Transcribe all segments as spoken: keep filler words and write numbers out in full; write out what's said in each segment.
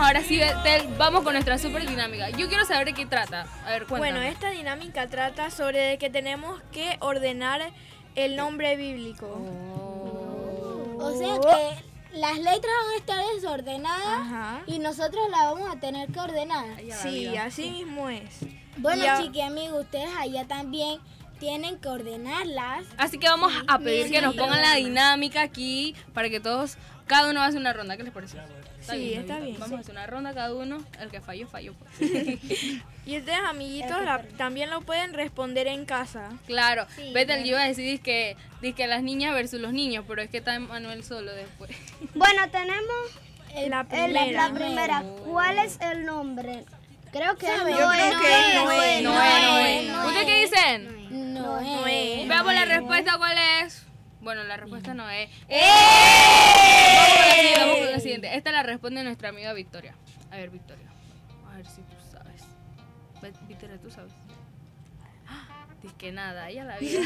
ahora sí, Betel, vamos con nuestra super dinámica. Yo quiero saber de qué trata. A ver, cuéntame. Bueno, esta dinámica trata sobre que tenemos que ordenar el nombre bíblico. Oh. O sea que las letras van a estar desordenadas. Ajá. Y nosotros las vamos a tener que ordenar. Ay, ya la Sí, vida. así mismo es. Bueno, Ya. chiqui amigos, ustedes allá también tienen que ordenarlas. Así que vamos a pedir sí, que nos sí. pongan la dinámica aquí para que todos, cada uno hace una ronda. ¿Qué les parece? Sí, está bien, Vamos sí. a hacer una ronda cada uno. El que falló, falló. Pues. Y ustedes, amiguitos, la- también lo pueden responder en casa. Claro, Sí, Betel, claro. yo iba a decir que, que las niñas versus los niños, pero es que está Manuel solo después. Bueno, tenemos La el- primera. la primera. ¿Cuál es el nombre? Creo que es Yo Noé. creo que es Noé. Noé, Noé. Noé. ¿Ustedes qué dicen? No, Noé. Veamos la respuesta, ¿cuál es? Bueno, la respuesta no es. ¡Eh! Vamos con la siguiente, vamos con la siguiente. Esta la responde nuestra amiga Victoria. A ver, Victoria. A ver si tú sabes. Ve- Victoria, ¿tú sabes? ¡Ah! Dice que nada, ella la vio.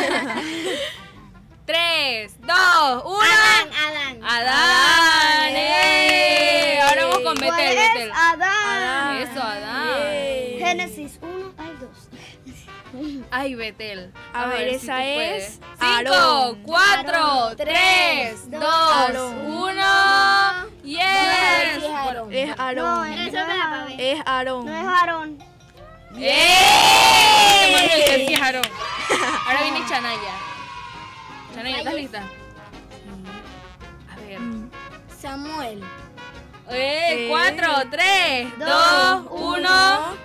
Tres, dos, uno. Adán, Adán. Adán. ¡Eh! Ahora vamos con ¿Cuál Betel, es? Betel. Adán. Eso, Adán. Yay. Génesis uno al dos. Ay, Betel. A ver, si esa tú es puedes. Aarón. Cinco, cuatro, Aarón. tres, Dos. dos, Aarón. uno. Yes. es Aarón. Es No, Aarón. eso me la pagué. Es Aarón. No es Aarón. ¡Eh! Manuel, que sí es Aarón. Ahora viene Chanaya. Chanaya, ¿estás lista? A ver. Samuel. Eh, Eh. cuatro, tres, Dos, dos, Uno. uno.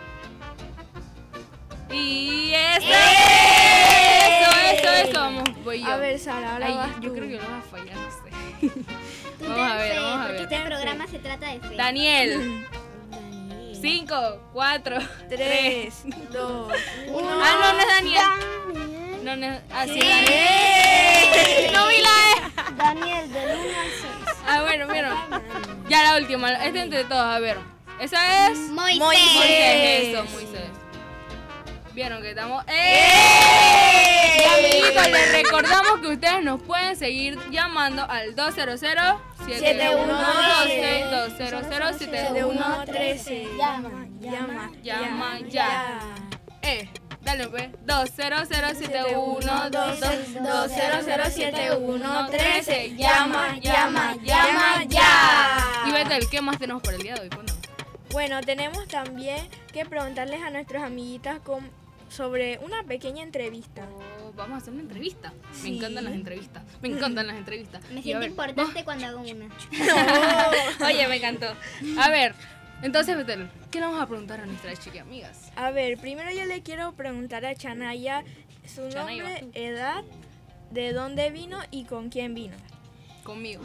Y eso. ¡Eh! Eso, eso, eso. Vamos, voy yo. A ver, Sara, ahora Ay, vas yo tú. creo que lo vas a fallar, no sé. Tú Vamos a ten ver, fe, vamos a porque ver. este programa se trata de fe. Daniel. Cinco, cuatro, tres. Tres, dos, uno. Ah, no, no es Daniel. Daniel. No, no es. Ah, sí, Sí. Daniel. No vi la E. Daniel, del uno al seis. Ah, bueno, vieron. Ya la última. Esta entre todos, a ver. Esa es. Moisés. Moisés, eso, Moisés. Vieron que estamos. ¡Eh! Y amiguitos, les recordamos que ustedes nos pueden seguir llamando al dos cero cero, siete uno dos seis, dos cero cero, siete uno. uno, trece. Llama, Llama, Llama ya. Eh, dale pues. dos cero cero, siete uno dos cero cero, siete uno trece. Llama, llama, llama ya. Y Betel, ¿qué más tenemos para el día de hoy? Cuéntanos. Bueno, tenemos también que preguntarles a nuestras amiguitas con- sobre una pequeña entrevista. Oh, vamos a hacer una entrevista. Me Sí. encantan las entrevistas. Me encantan las entrevistas. Me Y a siento ver, importante cuando hago una. Oye, me encantó. A ver, entonces, Betel, ¿qué le vamos a preguntar a nuestras chicas amigas? A ver, primero yo le quiero preguntar a Chanaya su Chanaya, nombre, vas tú. edad, de dónde vino y con quién vino. Conmigo.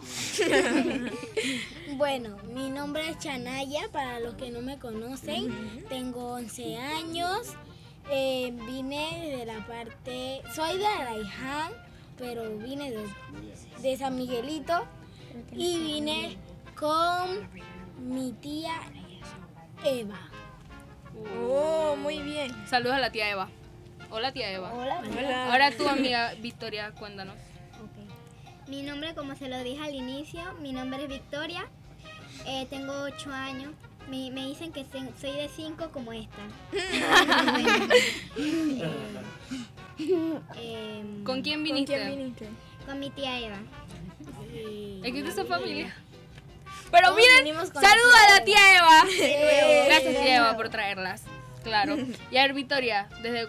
Bueno, mi nombre es Chanaya, para los que no me conocen. Tengo once años. Eh, vine de la parte... Soy de Araiján, pero vine de, de San Miguelito. Y vine con mi tía Eva. Oh, muy bien. Saludos a la tía Eva. Hola, tía Eva. Hola. Hola. Ahora tu amiga Victoria, cuéntanos. Mi nombre, como se lo dije al inicio, mi nombre es Victoria. Eh, tengo ocho años. Me, me dicen que se- soy de cinco como esta. Eh, ¿Con quién ¿Con viniste? quién viniste? con mi tía Eva. Es que tú familia. Pero Todos miren, vinimos con saludos la a la tía Eva. Eh, Gracias, tía Eva, por traerlas. Claro. Y a ver, Victoria, ¿desde